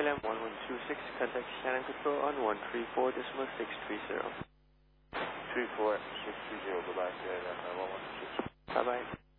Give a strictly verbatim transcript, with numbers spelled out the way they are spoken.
M one one two six, contact Shannon Control on one three four decimal six three zero. three four six three zero, go back there, uh, one one two six. Bye-bye.